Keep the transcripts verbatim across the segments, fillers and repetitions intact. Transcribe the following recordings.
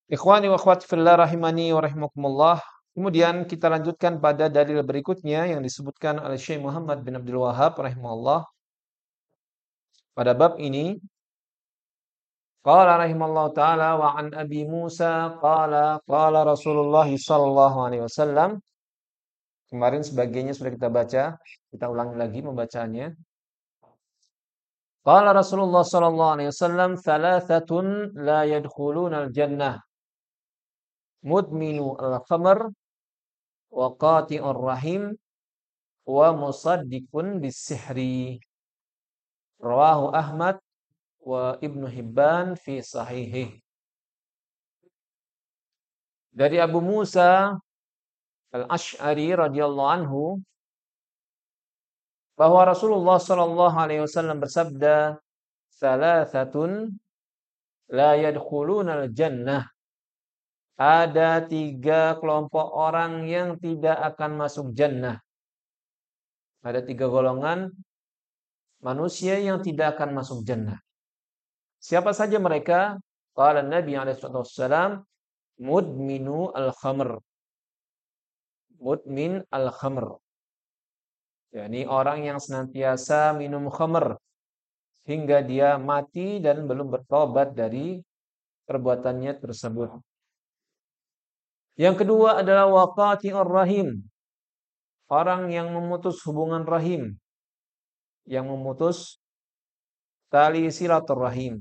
Ikhwani wa akhwati fillah rahimani wa rahimakumullah. Kemudian kita lanjutkan pada dalil berikutnya yang disebutkan oleh Syekh Muhammad bin Abdul Wahhab rahimahullah. Pada bab ini, qala rahimallahu taala wa an Abi Musa qala qala Rasulullah sallallahu alaihi wasallam. Kemarin sebagiannya sudah kita baca, kita ulangi lagi membacanya. Qala Rasulullah sallallahu alaihi wasallam, "Thalathatun la yadkhuluna al-jannah. Mudminu al-khamr wa qati'ur rahim wa musaddiqun bis-sihri." Rawahu Ahmad wa Ibnu Hibban fi sahihih. Dari Abu Musa Al-Asy'ari radhiyallahu anhu bahwa Rasulullah sallallahu alaihi wasallam bersabda, "Salasatun la yadkhulunal jannah." Ada tiga kelompok orang yang tidak akan masuk jannah. Ada tiga golongan manusia yang tidak akan masuk jannah. Siapa saja mereka? Qala Nabi alaihi wasallam, mudminu al-khamr. Mudmin al-khamr. yakni orang yang senantiasa minum khamr hingga dia mati dan belum bertobat dari perbuatannya tersebut. Yang kedua adalah waqati'ur rahim. Orang yang memutus hubungan rahim, yang memutus tali silaturahim.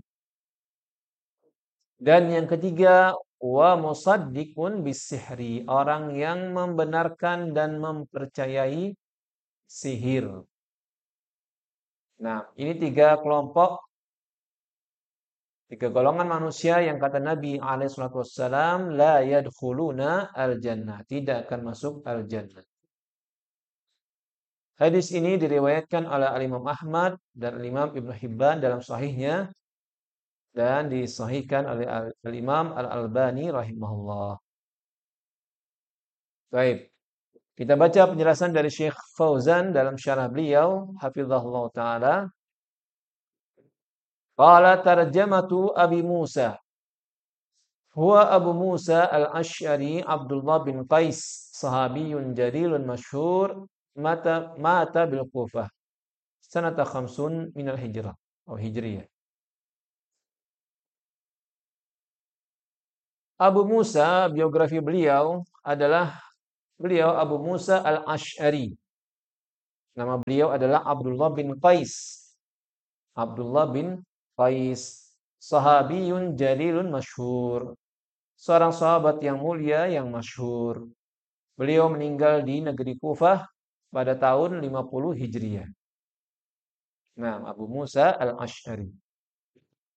Dan yang ketiga, wa musaddiqun bis-sihri, orang yang membenarkan dan mempercayai sihir. Nah, ini tiga kelompok, tiga golongan manusia yang kata Nabi alaihi salatu wassalam, la yadkhuluna al-jannah, tidak akan masuk al-jannah. Hadis ini diriwayatkan oleh Al-Imam Ahmad dan Al-Imam Ibnu Hibban dalam sahihnya dan disahihkan oleh Al-Imam Al-Albani rahimahullah. Baik. Kita baca penjelasan dari Syekh Fauzan dalam syarah beliau, hafizahullah taala. Qala tarjamatu Abi Musa. Huwa Abu Musa Al-Asy'ari Abdullah bin Qais, sahabiyun jalilun masyhur, mata mata bil Kufah sanata khamsun minal hijrah atau hijriyah. Abu Musa, biografi beliau adalah beliau Abu Musa Al-Asy'ari. Nama beliau adalah Abdullah bin Qais. Abdullah bin Qais, sahabiyun jalilun masyhur. Seorang sahabat yang mulia yang masyhur. Beliau meninggal di negeri Kufah pada tahun lima puluh Hijriah. Nah, Abu Musa Al-Asy'ari.